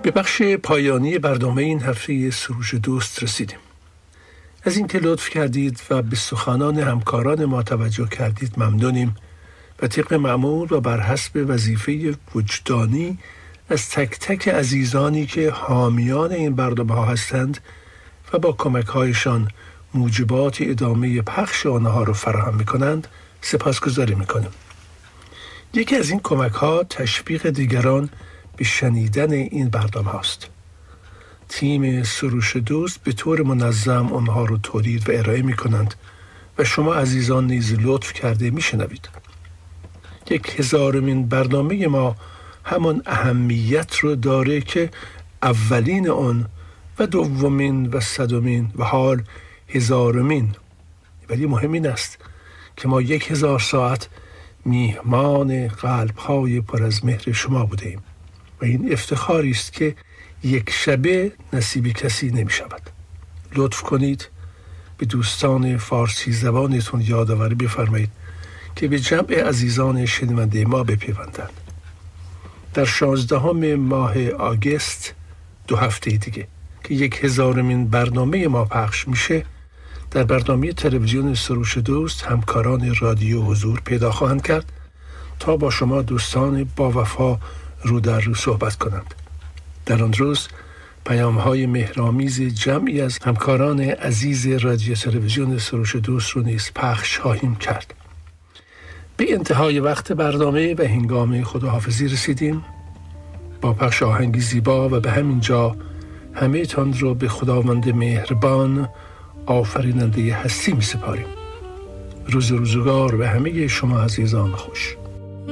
به بخش پایانی برنامه این هفته سروش دوست رسیدیم. از اینکه لطف کردید و به سخنان همکاران ما توجه کردید ممنونیم و طبق معمول و بر حسب وظیفه وجدانی از تک تک عزیزانی که حامیان این برنامه ها هستند و با کمک هایشان موجبات ادامه پخش آنها را فراهم می‌کنند سپاسگزاری می‌کنیم. یکی از این کمک ها تشویق دیگران به شنیدن این برنامه هاست. تیم سروش دوست به طور منظم آنها رو تولید و ارائه می‌کنند و شما عزیزان نیز لطف کرده می‌شنوید. 1000مین برنامه ما همان اهمیت رو داره که اولین آن و دومین و صدمین و حال 1000مین. ولی مهم این است که ما 1000 ساعت میهمان قلب‌های پر از مهر شما بودیم و این افتخاری است که یک شبه نصیب کسی نمی شود. لطف کنید به دوستان فارسی زبانتون یادآوری بفرمایید که به جمع عزیزان شنونده ما بپیوندند. در 16 ماه آگوست 2 هفته دیگه که 1000مین برنامه ما پخش میشه، در برنامه تلویزیون سروش دوست همکاران رادیو حضور پیدا خواهند کرد تا با شما دوستان با وفا رو در رو صحبت کنند. در آن روز پیام‌های مهرآمیز جمعی از همکاران عزیز رادیو تلویزیون سروش دوست رو نیز پخش خواهیم کرد. به انتهای وقت برنامه و هنگام خداحافظی رسیدیم. با پخش آهنگی زیبا و به همین جا همه تان رو به خداوند مهربان آفریننده هستی می سپاریم. روز روزگار به همه شما عزیزان خوش.